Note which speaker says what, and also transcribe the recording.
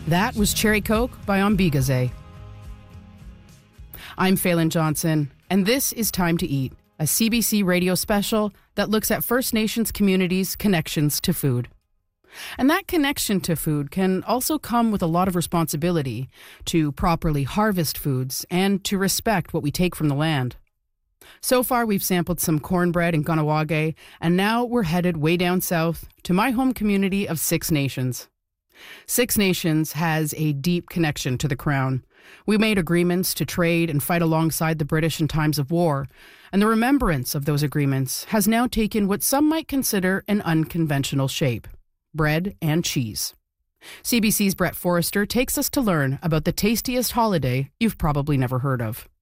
Speaker 1: That was Cherry Coke by Ombigaze. I'm Phelan Johnson, and this is Time to Eat, a CBC radio special that looks at First Nations communities' connections to food. And that connection to food can also come with a lot of responsibility to properly harvest foods and to respect what we take from the land. So far, we've sampled some cornbread in Kahnawake, and now we're headed way down south to my home community of Six Nations. Six Nations has a deep connection to the Crown. We made agreements to trade and fight alongside the British in times of war, and the remembrance of those agreements has now taken what some might consider an unconventional shape: bread and cheese. CBC's Brett Forrester takes us to learn about the tastiest holiday you've probably never heard of.